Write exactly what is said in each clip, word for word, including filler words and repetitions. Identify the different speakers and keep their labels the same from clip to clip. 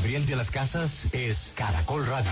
Speaker 1: Gabriel de las Casas es Caracol Radio.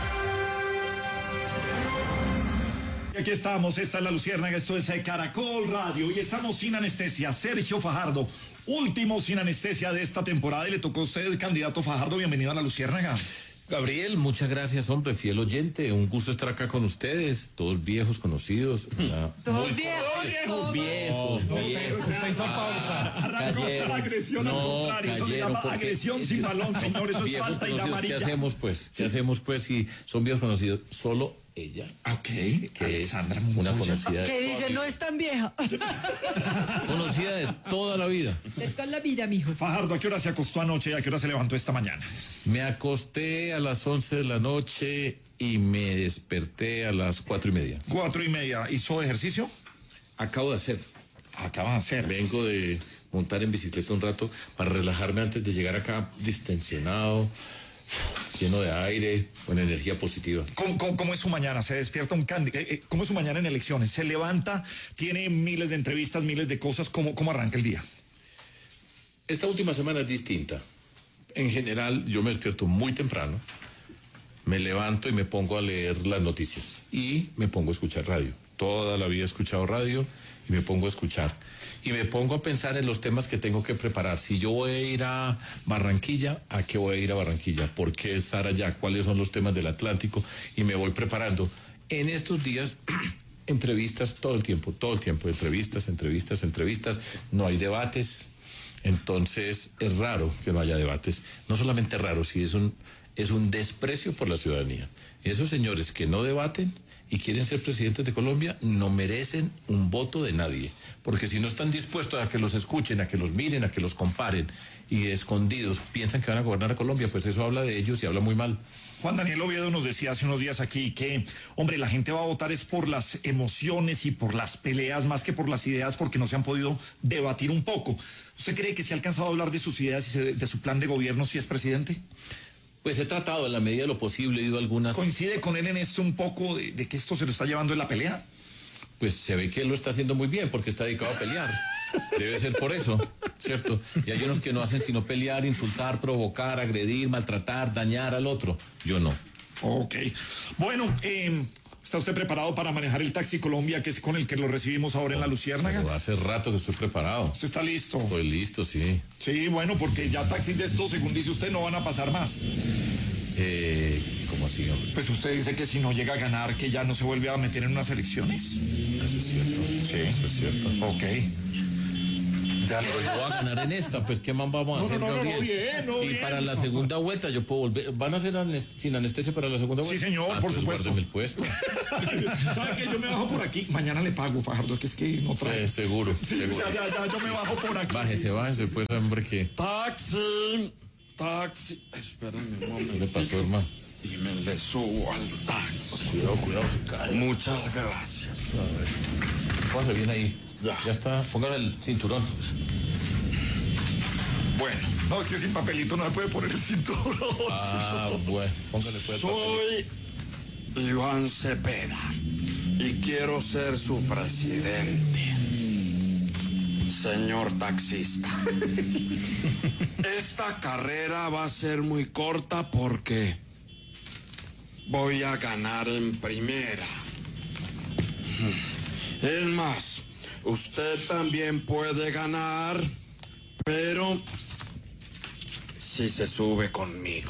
Speaker 2: Aquí estamos, esta es La Luciérnaga, esto es Caracol Radio y estamos sin anestesia. Sergio Fajardo, último sin anestesia de esta temporada y le tocó a usted, candidato Fajardo, bienvenido a La Luciérnaga.
Speaker 3: Gabriel, muchas gracias, hombre, fiel oyente, un gusto estar acá con ustedes, todos viejos, conocidos. ¿Verdad?
Speaker 4: Todos viejos.
Speaker 3: Viejos, viejos,
Speaker 2: No,
Speaker 3: viejos.
Speaker 2: usted hizo pausa. Arrancó
Speaker 3: Cayeron,
Speaker 2: la agresión al
Speaker 3: no,
Speaker 2: contrario, eso se
Speaker 3: cayeron
Speaker 2: llama
Speaker 3: porque-
Speaker 2: agresión sin balón, señor, eso es
Speaker 3: Viejos
Speaker 2: falta y la
Speaker 3: conocidos,
Speaker 2: amarilla.
Speaker 3: ¿qué hacemos pues? ¿Qué
Speaker 2: Sí.
Speaker 3: hacemos pues si son viejos conocidos? Solo ella,
Speaker 2: Ok,
Speaker 3: que
Speaker 2: Alexandra
Speaker 3: es una
Speaker 2: Montoya.
Speaker 3: conocida
Speaker 4: Que
Speaker 3: de
Speaker 4: dice,
Speaker 3: toda,
Speaker 4: no es tan vieja.
Speaker 3: conocida de toda la vida.
Speaker 4: De toda la vida, mijo.
Speaker 2: Fajardo, ¿a qué hora se acostó anoche y a qué hora se levantó esta mañana?
Speaker 3: Me acosté a las once de la noche y me desperté a las cuatro y media.
Speaker 2: Cuatro y media. ¿Hizo ejercicio?
Speaker 3: Acabo de hacer.
Speaker 2: Acaba de hacer.
Speaker 3: Vengo de montar en bicicleta un rato para relajarme antes de llegar acá distensionado, lleno de aire, con energía positiva.
Speaker 2: ¿Cómo, cómo, cómo es su mañana? Se despierta un candidato. Eh, eh, ¿Cómo es su mañana en elecciones? Se levanta, tiene miles de entrevistas, miles de cosas. ¿Cómo, cómo arranca el día?
Speaker 3: Esta última semana es distinta. En general, yo me despierto muy temprano, me levanto y me pongo a leer las noticias y me pongo a escuchar radio. Toda la vida he escuchado radio y me pongo a escuchar. Y me pongo a pensar en los temas que tengo que preparar. Si yo voy a ir a Barranquilla, ¿a qué voy a ir a Barranquilla? ¿Por qué estar allá? ¿Cuáles son los temas del Atlántico? Y me voy preparando. En estos días, entrevistas todo el tiempo, todo el tiempo. Entrevistas, entrevistas, entrevistas. No hay debates. Entonces, es raro que no haya debates. No solamente raro, sí es un, es un desprecio por la ciudadanía. Esos señores que no debaten y quieren ser presidentes de Colombia no merecen un voto de nadie, porque si no están dispuestos a que los escuchen, a que los miren, a que los comparen y escondidos piensan que van a gobernar a Colombia, pues eso habla de ellos y habla muy mal.
Speaker 2: Juan Daniel Oviedo nos decía hace unos días aquí que, hombre, la gente va a votar es por las emociones y por las peleas más que por las ideas, porque no se han podido debatir un poco. ¿Usted cree que se ha alcanzado a hablar de sus ideas y se- de su plan de gobierno si es presidente?
Speaker 3: Pues he tratado en la medida de lo posible, he ido a algunas...
Speaker 2: ¿Coincide con él en esto un poco de, de que esto se lo está llevando en la pelea?
Speaker 3: Pues se ve que él lo está haciendo muy bien porque está dedicado a pelear. Debe ser por eso, ¿cierto? Y hay unos que no hacen sino pelear, insultar, provocar, agredir, maltratar, dañar al otro. Yo no.
Speaker 2: Ok. Bueno, eh, ¿está usted preparado para manejar el Taxi Colombia, que es con el que lo recibimos ahora en La Luciérnaga?
Speaker 3: Pero hace rato que estoy preparado.
Speaker 2: ¿Usted está listo?
Speaker 3: Estoy listo, sí.
Speaker 2: Sí, bueno, porque ya taxis de estos, según dice usted, no van a pasar más.
Speaker 3: Eh, ¿Cómo así, hombre?
Speaker 2: Pues usted dice que si no llega a ganar, que ya no se vuelve a meter en unas elecciones.
Speaker 3: Eso es cierto. Sí, eso es cierto.
Speaker 2: Ok. Ya
Speaker 3: Pero yo voy a ganar en esta, pues ¿qué más vamos a
Speaker 2: No,
Speaker 3: hacer,
Speaker 2: no, no, no,
Speaker 3: Gabriel?
Speaker 2: bien, no,
Speaker 3: y
Speaker 2: bien.
Speaker 3: para la segunda vuelta yo puedo volver. ¿Van a ser anes- sin anestesia para la segunda
Speaker 2: Sí,
Speaker 3: vuelta?
Speaker 2: señor,
Speaker 3: Ah,
Speaker 2: por
Speaker 3: pues
Speaker 2: supuesto.
Speaker 3: guárdeme el puesto.
Speaker 2: ¿Sabe que yo me bajo por aquí? Mañana le pago, Fajardo, que es que no trae.
Speaker 3: Sí, seguro,
Speaker 2: Sí,
Speaker 3: seguro.
Speaker 2: ya, ya, ya, yo me bajo por aquí.
Speaker 3: Bájese, bájese, pues, hombre, que
Speaker 5: Taxi, taxi. Espérame un
Speaker 3: ¿qué
Speaker 5: momento.
Speaker 3: le pasó, hermano?
Speaker 5: Y me le subo al taxi.
Speaker 3: Cuidado, cuidado, se cae.
Speaker 5: Muchas gracias.
Speaker 3: Póngase bien ahí.
Speaker 5: Ya.
Speaker 3: Ya está, póngale el cinturón.
Speaker 2: Bueno, no, es que sin papelito no me puede poner el cinturón.
Speaker 3: Ah, bueno, póngale pues el papel.
Speaker 5: Soy Iván Cepeda y quiero ser su presidente. Señor taxista. Esta carrera va a ser muy corta porque voy a ganar en primera. Es más, usted también puede ganar, pero si se sube conmigo.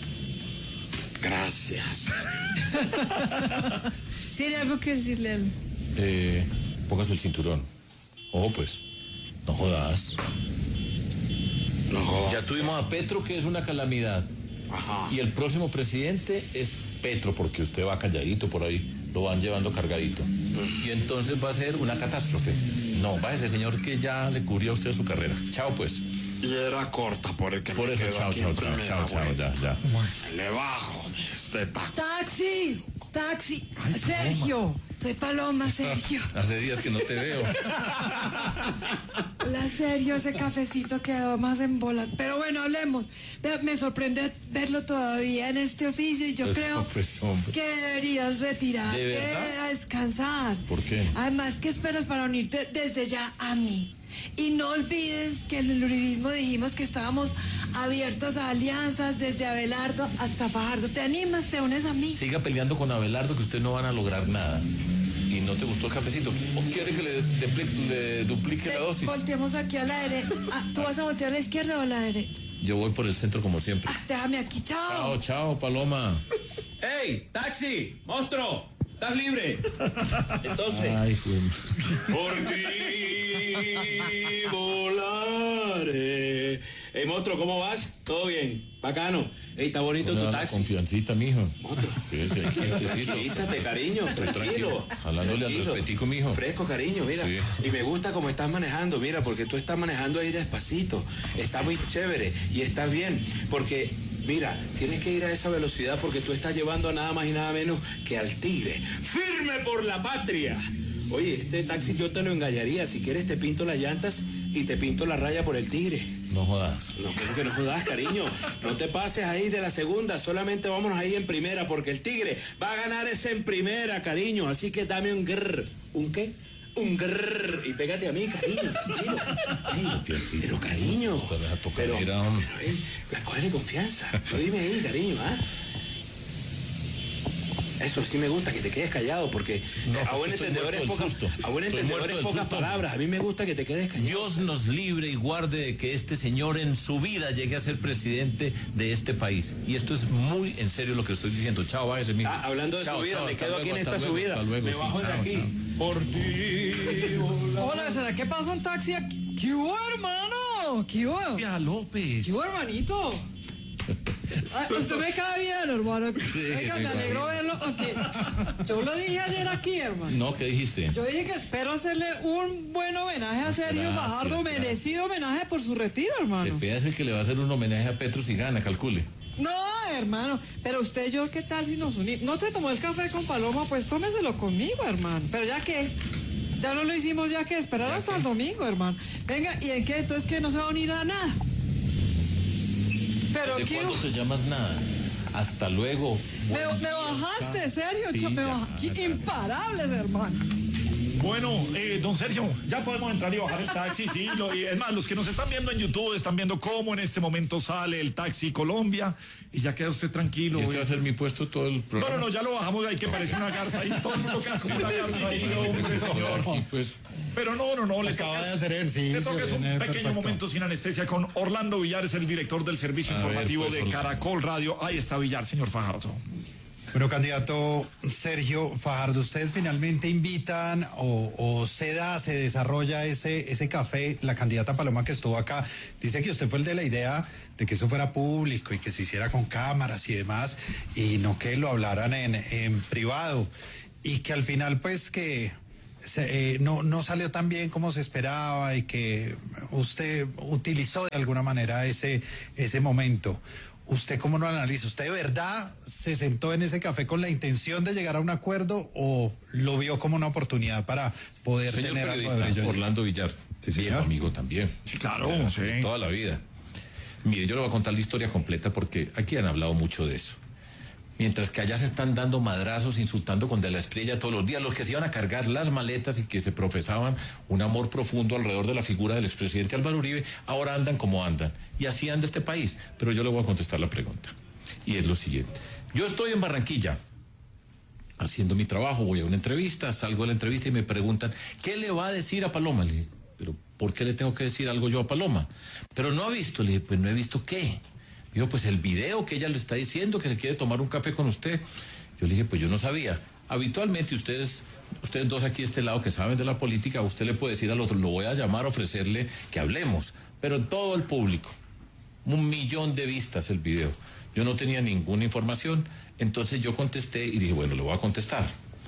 Speaker 5: Gracias.
Speaker 4: ¿Tiene algo que decirle a él?
Speaker 3: Eh, póngase el cinturón. Ojo, pues. No jodas.
Speaker 5: No.
Speaker 3: Ya tuvimos a Petro, que es una calamidad.
Speaker 5: Ajá.
Speaker 3: Y el próximo presidente es Petro, porque usted va calladito por ahí, lo van llevando cargadito. Y entonces va a ser una catástrofe. No, váyase, señor, que ya le cubrió a usted su carrera. Chao, pues.
Speaker 5: Y era corta por el que
Speaker 3: Por
Speaker 5: me
Speaker 3: eso,
Speaker 5: quedo
Speaker 3: chao,
Speaker 5: aquí
Speaker 3: chao,
Speaker 5: en
Speaker 3: chao,
Speaker 5: primera
Speaker 3: chao, chao,
Speaker 5: vuelta.
Speaker 3: ya, ya.
Speaker 5: Le bajo de este taxi.
Speaker 4: ¡Taxi! ¡Taxi! Sergio, soy Paloma, Sergio.
Speaker 3: Hace días que no te veo.
Speaker 4: Hola, Sergio, ese cafecito quedó más en bolas. Pero bueno, hablemos. Ve- Me sorprende verlo todavía en este oficio y yo
Speaker 3: Pues,
Speaker 4: creo
Speaker 3: pues, hombre.
Speaker 4: que deberías retirarte
Speaker 3: ¿De verdad?
Speaker 4: a descansar.
Speaker 3: ¿Por qué?
Speaker 4: Además, ¿qué esperas para unirte desde ya a mí? Y no olvides que en el uribismo dijimos que estábamos abiertos a alianzas desde Abelardo hasta Fajardo. ¿Te animas? ¿Te unes a mí?
Speaker 3: Siga peleando con Abelardo que ustedes no van a lograr nada. ¿Y no te gustó el cafecito? ¿O quiere que le, depli- le duplique la dosis?
Speaker 4: Volteemos aquí a la derecha. Ah, ¿tú vas a voltear a la izquierda o a la derecha?
Speaker 3: Yo voy por el centro como siempre.
Speaker 4: Ah, déjame aquí, chao.
Speaker 3: Chao, chao, Paloma.
Speaker 6: ¡Ey, taxi! ¡Monstruo! ¿Estás libre? Entonces,
Speaker 3: Ay, fue-
Speaker 6: por ti volaré. Ey, monstruo, ¿cómo vas? ¿Todo bien? Bacano. Ey, está bonito
Speaker 3: Una
Speaker 6: tu taxi.
Speaker 3: confiancita, mijo.
Speaker 6: Monstruo.
Speaker 3: Quédese aquí, quietecito.
Speaker 6: Tranquilízate, cariño, tranquilo.
Speaker 3: tranquilo. Jalándole al
Speaker 6: Tranquilo.
Speaker 3: respetico, mijo.
Speaker 6: Fresco, cariño, mira.
Speaker 3: Sí.
Speaker 6: Y me gusta cómo estás manejando, mira, porque tú estás manejando ahí despacito. Está muy chévere y está bien, porque... Mira, tienes que ir a esa velocidad porque tú estás llevando a nada más y nada menos que al tigre. ¡Firme por la patria! Oye, este taxi yo te lo engañaría. Si quieres te pinto las llantas y te pinto la raya por el tigre.
Speaker 3: No jodas.
Speaker 6: No, creo que no jodas, cariño. No te pases ahí de la segunda, solamente vámonos ahí en primera porque el tigre va a ganar ese en primera, cariño. Así que dame un grrr. ¿Un qué? Un grrr. Y pégate a mí, cariño. Tranquilo. Ey, pero cariño.
Speaker 3: Esto deja tocar,
Speaker 6: Pero,
Speaker 3: mira.
Speaker 6: pero, ey, la cógele confianza. No, dime ahí, cariño, ¿ah? Eso sí me gusta, que te quedes callado, porque
Speaker 3: No,
Speaker 6: eh, a
Speaker 3: porque
Speaker 6: buen
Speaker 3: estoy
Speaker 6: entendedor es
Speaker 3: muerto del
Speaker 6: poca,
Speaker 3: susto.
Speaker 6: a buen
Speaker 3: Estoy
Speaker 6: entendedor
Speaker 3: muerto
Speaker 6: es
Speaker 3: del
Speaker 6: pocas
Speaker 3: susto.
Speaker 6: palabras. A mí me gusta que te quedes callado.
Speaker 3: Dios nos libre y guarde de que este señor en su vida llegue a ser presidente de este país. Y esto es muy en serio lo que estoy diciendo. Chao, váyase, mijo.
Speaker 6: Ah, hablando de
Speaker 3: Chao,
Speaker 6: su vida,
Speaker 3: chao,
Speaker 6: me
Speaker 3: hasta
Speaker 6: quedo
Speaker 3: luego,
Speaker 6: aquí en
Speaker 3: hasta
Speaker 6: esta
Speaker 3: luego,
Speaker 6: subida.
Speaker 3: hasta luego,
Speaker 6: me
Speaker 3: sí,
Speaker 6: bajo de
Speaker 3: chao,
Speaker 6: aquí.
Speaker 3: chao.
Speaker 6: Por ti.
Speaker 4: Hola, ¿será que pasa un taxi aquí? ¿Qué hubo, hermano? ¿Qué hubo?
Speaker 2: Tía López.
Speaker 4: ¿Qué hubo, hermanito? Ah, usted me cae bien, hermano. Venga, me alegro verlo. Aunque yo lo dije ayer aquí, hermano.
Speaker 3: No, ¿qué dijiste?
Speaker 4: Yo dije que espero hacerle un buen homenaje a Sergio
Speaker 3: Gracias,
Speaker 4: Fajardo,
Speaker 3: gracias.
Speaker 4: merecido homenaje por su retiro, hermano.
Speaker 3: Cepeda es el que le va a hacer un homenaje a Petro si gana, calcule.
Speaker 4: No, hermano, pero usted y yo, ¿qué tal si nos unimos? No te tomó el café con Paloma, pues tómeselo conmigo, hermano. Pero ya que, ya no lo hicimos, ya que esperar hasta el domingo, hermano. Venga, ¿y en qué? Entonces, ¿qué? No se va a unir a nada. Pero
Speaker 3: ¿De
Speaker 4: ¿qué?
Speaker 3: cuándo te llamas nada? Hasta luego.
Speaker 4: Me,
Speaker 3: Buen
Speaker 4: me
Speaker 3: día,
Speaker 4: bajaste,
Speaker 3: chao.
Speaker 4: serio,
Speaker 3: Sí,
Speaker 4: Cho- me
Speaker 3: ya,
Speaker 4: bajaste.
Speaker 3: ya, ya.
Speaker 4: Imparables, hermano.
Speaker 2: Bueno, eh, don Sergio, ya podemos entrar y bajar el taxi, sí. Lo, y es más, los que nos están viendo en YouTube están viendo cómo en este momento sale el taxi Colombia y ya queda usted tranquilo.
Speaker 3: ¿Y este va a ser mi puesto todo el
Speaker 2: No,
Speaker 3: programa?
Speaker 2: no, no, ya lo bajamos de ahí que parece una garza ahí. Todo el mundo queda como una garza ahí, hombre, señor.
Speaker 3: Aquí, pues.
Speaker 2: Pero no, no, no, le
Speaker 7: Acaba
Speaker 2: toca,
Speaker 7: de hacer ejercicio,
Speaker 2: le toca es un
Speaker 7: viene
Speaker 2: pequeño
Speaker 7: perfecto.
Speaker 2: momento sin anestesia con Orlando Villar, es el director del servicio
Speaker 3: A ver,
Speaker 2: informativo
Speaker 3: pues,
Speaker 2: de
Speaker 3: Orlando.
Speaker 2: Caracol Radio. Ahí está Villar, señor Fajardo.
Speaker 7: Bueno, candidato Sergio Fajardo, ustedes finalmente invitan o, o se da, se desarrolla ese, ese café. La candidata Paloma que estuvo acá dice que usted fue el de la idea de que eso fuera público y que se hiciera con cámaras y demás, y no que lo hablaran en, en privado. Y que al final, pues, que se, eh, no, no salió tan bien como se esperaba y que usted utilizó de alguna manera ese, ese momento. ¿Usted cómo lo analiza? ¿Usted de verdad se sentó en ese café con la intención de llegar a un acuerdo o lo vio como una oportunidad para poder
Speaker 3: Señor
Speaker 7: tener algo de
Speaker 3: periodista,
Speaker 7: brillo?
Speaker 3: Orlando Villar,
Speaker 7: Sí,
Speaker 3: viejo
Speaker 7: señor.
Speaker 3: amigo también.
Speaker 2: Sí, claro,
Speaker 3: Ya,
Speaker 2: sí.
Speaker 3: Toda la vida. Mire, yo le voy a contar la historia completa porque aquí han hablado mucho de eso. Mientras que allá se están dando madrazos, insultando con De la Espriella todos los días, los que se iban a cargar las maletas y que se profesaban un amor profundo alrededor de la figura del expresidente Álvaro Uribe, ahora andan como andan. Y así anda este país. Pero yo le voy a contestar la pregunta. Y es lo siguiente. Yo estoy en Barranquilla haciendo mi trabajo, voy a una entrevista, salgo de la entrevista y me preguntan, ¿qué le va a decir a Paloma? Le dije, pero ¿por qué le tengo que decir algo yo a Paloma? Pero no ha visto, le dije, pues no he visto qué. Digo, pues el video que ella le está diciendo que se quiere tomar un café con usted. Yo le dije, pues yo no sabía. Habitualmente ustedes, ustedes dos aquí de este lado que saben de la política, usted le puede decir al otro, lo voy a llamar, ofrecerle que hablemos. Pero en todo el público, un millón de vistas el video. Yo no tenía ninguna información, entonces yo contesté y dije, bueno, le voy a contestar.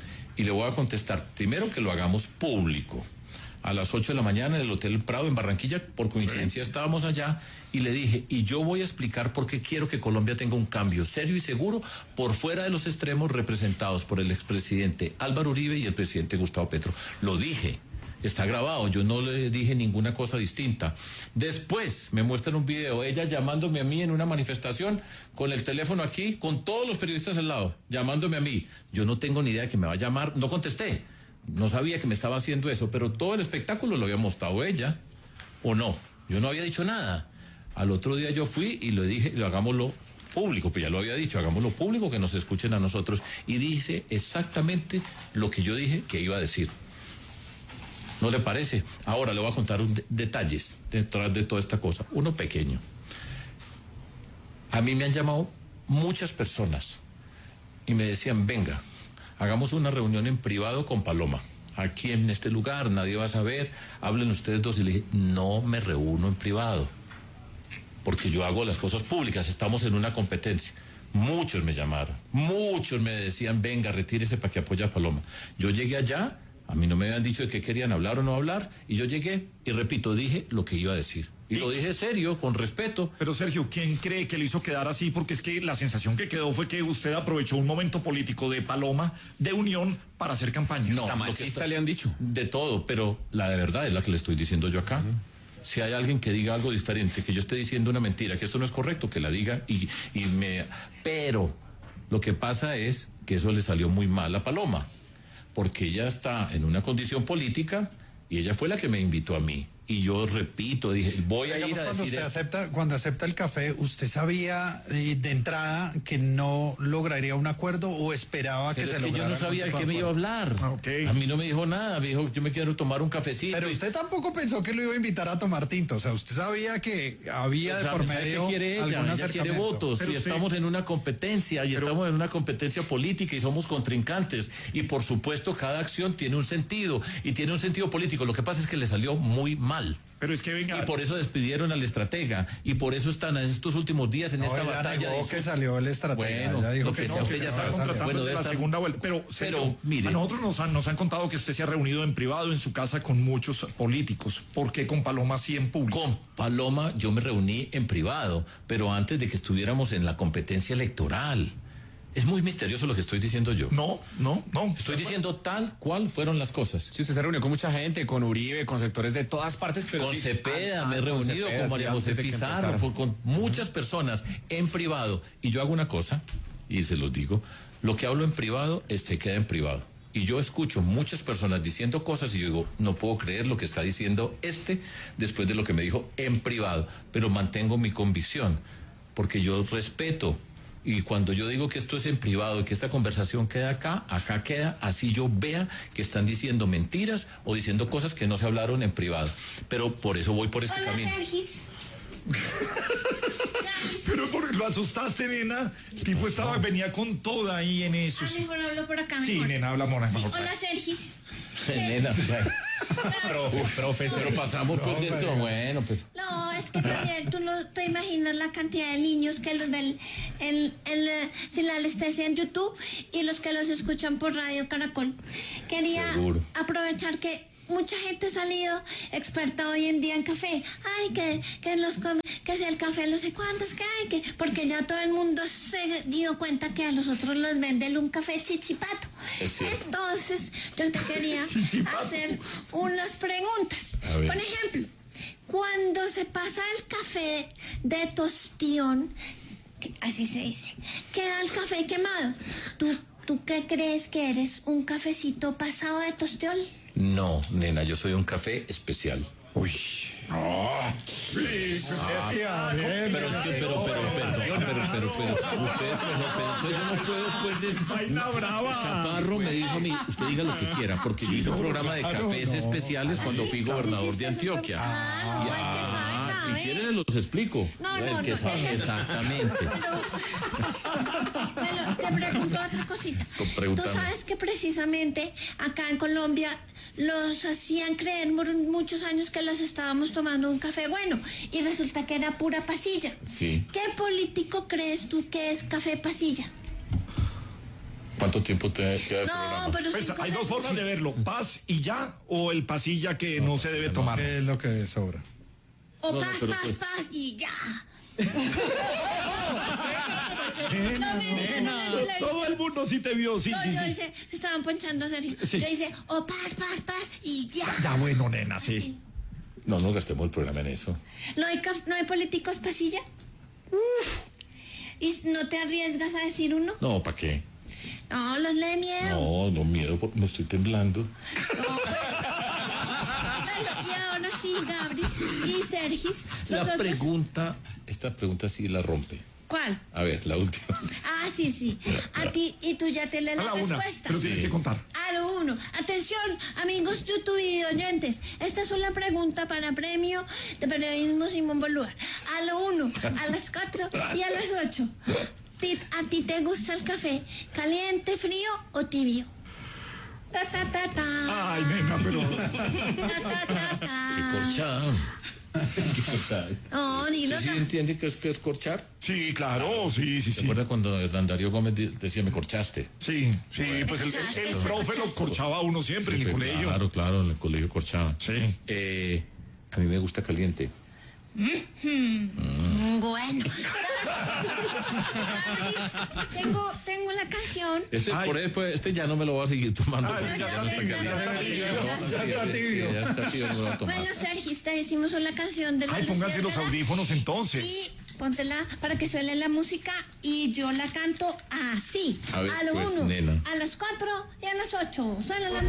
Speaker 3: Y le voy a contestar, primero que lo hagamos público. A las ocho de la mañana en el Hotel Prado en Barranquilla, por coincidencia estábamos allá, y le dije, y yo voy a explicar por qué quiero que Colombia tenga un cambio serio y seguro por fuera de los extremos representados por el expresidente Álvaro Uribe y el presidente Gustavo Petro. Lo dije, está grabado, yo no le dije ninguna cosa distinta. Después me muestran un video, ella llamándome a mí en una manifestación, con el teléfono aquí, con todos los periodistas al lado, llamándome a mí. Yo no tengo ni idea de que me va a llamar, no contesté. No sabía que me estaba haciendo eso, pero todo el espectáculo lo había mostrado ella. o no. Yo no había dicho nada. Al otro día yo fui y le dije, lo hagámoslo público, pues ya lo había dicho, hagámoslo público, que nos escuchen a nosotros. Y dice exactamente lo que yo dije que iba a decir. ¿No le parece? Ahora le voy a contar un de- detalles detrás de toda esta cosa. Uno pequeño. A mí me han llamado muchas personas y me decían, venga, hagamos una reunión en privado con Paloma. Aquí en este lugar, nadie va a saber, hablen ustedes dos. Y le dije, no me reúno en privado, porque yo hago las cosas públicas, estamos en una competencia. Muchos me llamaron, muchos me decían, venga, retírese para que apoye a Paloma. Yo llegué allá, a mí no me habían dicho de qué querían hablar o no hablar, y yo llegué, y repito, dije lo que iba a decir. Y lo dije serio, con respeto.
Speaker 2: Pero Sergio, ¿quién cree que lo hizo quedar así? Porque es que la sensación que quedó fue que usted aprovechó un momento político de Paloma, de unión, para hacer campaña.
Speaker 3: No,
Speaker 8: Hasta
Speaker 3: lo que
Speaker 8: machista
Speaker 3: está-
Speaker 8: le han dicho.
Speaker 3: De todo, pero la de verdad es la que le estoy diciendo yo acá. Si hay alguien que diga algo diferente, que yo esté diciendo una mentira, que esto no es correcto, que la diga y, y me... Pero lo que pasa es que eso le salió muy mal a Paloma, porque ella está en una condición política y ella fue la que me invitó a mí. Y yo repito, dije, voy a
Speaker 7: Digamos,
Speaker 3: ir a
Speaker 7: cuando
Speaker 3: decir
Speaker 7: usted
Speaker 3: esto.
Speaker 7: acepta, cuando acepta el café, ¿usted sabía eh, de entrada que no lograría un acuerdo o esperaba que
Speaker 3: Pero
Speaker 7: se
Speaker 3: es que yo
Speaker 7: lograra
Speaker 3: no
Speaker 7: algún
Speaker 3: sabía de
Speaker 7: tipo
Speaker 3: qué
Speaker 7: de
Speaker 3: me iba a
Speaker 7: acuerdo?
Speaker 3: hablar.
Speaker 2: Ah, ok.
Speaker 3: A mí no me dijo nada, me dijo, yo me quiero tomar un cafecito.
Speaker 7: Pero
Speaker 3: y-
Speaker 7: usted tampoco pensó que lo iba a invitar a tomar tinto, o sea, usted sabía que había de
Speaker 3: ¿Sabe-
Speaker 7: por
Speaker 3: sabe
Speaker 7: medio
Speaker 3: qué quiere ella?
Speaker 7: algún
Speaker 3: Ella quiere
Speaker 7: acercamiento.
Speaker 3: votos
Speaker 2: Pero
Speaker 3: y
Speaker 2: usted-
Speaker 3: estamos en una competencia y estamos en una competencia política y somos contrincantes y por supuesto cada acción tiene un sentido y tiene un sentido político. Lo que pasa es que le salió muy mal.
Speaker 2: Pero es que venga...
Speaker 3: Y por eso despidieron al estratega y por eso están en estos últimos días en
Speaker 7: No,
Speaker 3: esta
Speaker 7: ella
Speaker 3: batalla.
Speaker 7: negó
Speaker 3: de-
Speaker 7: que salió el estratega,
Speaker 3: Bueno,
Speaker 7: ella dijo
Speaker 3: lo
Speaker 7: que
Speaker 3: que
Speaker 7: no,
Speaker 3: sea,
Speaker 7: que
Speaker 3: usted
Speaker 7: se
Speaker 3: ya
Speaker 7: va a
Speaker 3: sabe.
Speaker 7: salir.
Speaker 3: Bueno,
Speaker 2: de
Speaker 3: de
Speaker 2: la
Speaker 3: esta-
Speaker 2: segunda vuelta. Pero, Sergio,
Speaker 3: mire.
Speaker 2: a nosotros nos han, nos han contado que usted se ha reunido en privado en su casa con muchos políticos. ¿Por qué con Paloma sí en público?
Speaker 3: Con Paloma yo me reuní en privado, pero antes de que estuviéramos en la competencia electoral. Es muy misterioso lo que estoy diciendo yo.
Speaker 2: No, no, no.
Speaker 3: Estoy diciendo tal cual fueron las cosas.
Speaker 8: Sí, usted se reunió con mucha gente, con Uribe, con sectores de todas partes, pero
Speaker 3: Con
Speaker 8: sí,
Speaker 3: Cepeda,
Speaker 8: ah,
Speaker 3: me he
Speaker 8: ah,
Speaker 3: reunido
Speaker 8: Cepeda,
Speaker 3: con
Speaker 8: sí,
Speaker 3: María José
Speaker 8: antes de que
Speaker 3: Pizarro,
Speaker 8: empezara.
Speaker 3: por- con muchas personas en privado. Y yo hago una cosa, y se los digo, lo que hablo en privado, eh, se queda en privado. Y yo escucho muchas personas diciendo cosas y yo digo, no puedo creer lo que está diciendo este después de lo que me dijo en privado, pero mantengo mi convicción, porque yo respeto. Y cuando yo digo que esto es en privado y que esta conversación queda acá, acá queda, así yo vea que están diciendo mentiras o diciendo cosas que no se hablaron en privado. Pero por eso voy por este
Speaker 9: Hola,
Speaker 3: camino.
Speaker 9: Sergis.
Speaker 2: Pero porque lo asustaste, nena. El tipo estaba, venía con toda ahí en eso.
Speaker 9: Ah, mejor hablo por acá,
Speaker 2: Sí,
Speaker 9: mejor.
Speaker 2: nena, habla mona,
Speaker 9: Sí,
Speaker 2: mejor.
Speaker 9: hola, Sergis.
Speaker 3: Nena, profesor, pasamos pues de esto. Bueno, pues.
Speaker 9: No, es que también tú no te imaginas la cantidad de niños que los ven en, en la, sin la anestesia en YouTube y los que los escuchan por Radio Caracol. Quería
Speaker 3: Seguro.
Speaker 9: aprovechar que mucha gente ha salido experta hoy en día en café. Ay, que, que los come, que si el café no sé cuántos que hay, que porque ya todo el mundo se dio cuenta que a los otros los venden un café chichipato.
Speaker 3: Es cierto.
Speaker 9: Entonces, yo te quería hacer unas preguntas.
Speaker 3: A ver.
Speaker 9: Por ejemplo, cuando se pasa el café de tostión, que así se dice, queda el café quemado. ¿Tú, tú qué crees que eres? ¿Un cafecito pasado de tostión?
Speaker 3: No, nena, yo soy un café especial.
Speaker 7: Uy.
Speaker 3: Pero es que, pero, pero, perdón, pero, pero, pero, usted, pero, pero, entonces yo no puedo, pues, des-
Speaker 2: Vaina brava.
Speaker 3: Chaparro me dijo a mí, usted diga lo que quiera, porque yo hice un programa de cafés especiales cuando fui gobernador de Antioquia.
Speaker 9: Ah, no, el que sabe,
Speaker 3: Ah,
Speaker 9: sabe.
Speaker 3: si quieren se los explico.
Speaker 9: No,
Speaker 3: El
Speaker 9: no,
Speaker 3: que
Speaker 9: no,
Speaker 3: sabe
Speaker 9: deje eso.
Speaker 3: exactamente.
Speaker 9: Pero te pregunto otra cosita.
Speaker 3: Con-
Speaker 9: Tú
Speaker 3: pregúntame.
Speaker 9: sabes que precisamente acá en Colombia los hacían creer por muchos años que los estábamos tomando un café bueno y resulta que era pura pasilla.
Speaker 3: Sí.
Speaker 9: ¿Qué político crees tú que es café pasilla?
Speaker 3: ¿Cuánto tiempo te queda el
Speaker 9: No,
Speaker 3: programa?
Speaker 9: pero
Speaker 2: Pues
Speaker 9: cinco
Speaker 2: hay dos
Speaker 9: segundos.
Speaker 2: formas de verlo, paz y ya, o el pasilla que no, se debe tomar.
Speaker 7: ¿Qué es lo que sobra?
Speaker 9: O
Speaker 3: No, no,
Speaker 9: paz,
Speaker 3: pero
Speaker 9: paz,
Speaker 3: pues-
Speaker 9: paz y ya.
Speaker 2: Nena,
Speaker 9: No, mire, no, no, no,
Speaker 2: todo el mundo sí te vio, sí,
Speaker 9: No,
Speaker 2: sí,
Speaker 9: yo
Speaker 2: sí.
Speaker 9: hice, se estaban ponchando serio.
Speaker 2: Sí.
Speaker 9: Yo hice, o paz, paz, paz y ya.
Speaker 2: Ya bueno, nena, sí.
Speaker 3: No, no gastemos el programa en eso.
Speaker 9: ¿No hay, caf- no hay políticos pasilla? ¿Y no te arriesgas a decir uno?
Speaker 3: No, ¿para qué?
Speaker 9: No, los le miedo.
Speaker 3: No, no miedo, porque me estoy temblando.
Speaker 9: Pero Bueno, y ahora sí, Gabris y Sergis.
Speaker 3: La
Speaker 9: nosotros-
Speaker 3: pregunta, esta pregunta sí la rompe.
Speaker 9: ¿Cuál?
Speaker 3: A ver, la última.
Speaker 9: Ah, sí, sí. A ti, y tú ya te lees
Speaker 2: A
Speaker 9: la
Speaker 2: la una,
Speaker 9: respuesta.
Speaker 2: pero tienes que contar.
Speaker 9: A lo uno. Atención, amigos YouTube y oyentes. Esta es una pregunta para premio de periodismo Simón Bolívar. A lo uno, a las cuatro y a las ocho. Ti- ¿A ti te gusta el café caliente, frío o tibio? Ta, ta, ta, ta.
Speaker 2: Ay, nena, pero...
Speaker 9: Ta, ta, ta, ta.
Speaker 3: Qué corchada. Qué corchada.
Speaker 9: No, dilo.
Speaker 3: ¿Usted sí entiende qué es, qué es corchar?
Speaker 2: Sí, claro, sí, sí,
Speaker 3: ¿Se
Speaker 2: sí.
Speaker 3: acuerda cuando Hernán Darío Gómez di- decía, me corchaste?
Speaker 2: Sí, sí, pues el, el- el profe lo corchaba a uno siempre en el
Speaker 3: Sí, pues,
Speaker 2: colegio.
Speaker 3: Claro, claro, en el colegio corchaba.
Speaker 2: Sí.
Speaker 3: Eh, a mí me gusta caliente.
Speaker 9: Mm, Bueno. tengo, tengo la canción.
Speaker 3: Este,
Speaker 2: Ay.
Speaker 3: por ahí, pues, este ya no me lo voy a seguir tomando.
Speaker 2: Ay,
Speaker 3: porque
Speaker 2: ya
Speaker 3: ya
Speaker 2: no
Speaker 3: no
Speaker 2: está
Speaker 3: está
Speaker 2: tibio,
Speaker 3: caliente.
Speaker 2: ya está tibio.
Speaker 3: Ya está tibio, no me lo voy a tomar.
Speaker 9: Bueno, Sergio, te decimos una canción de la
Speaker 2: Ay, pónganse los
Speaker 9: Luciérnaga
Speaker 2: audífonos entonces.
Speaker 9: Y póntela para que suene la música y yo la canto así.
Speaker 3: A ver,
Speaker 9: lo
Speaker 3: pues,
Speaker 9: uno,
Speaker 3: nena.
Speaker 9: a las cuatro y a las ocho. Suena la música.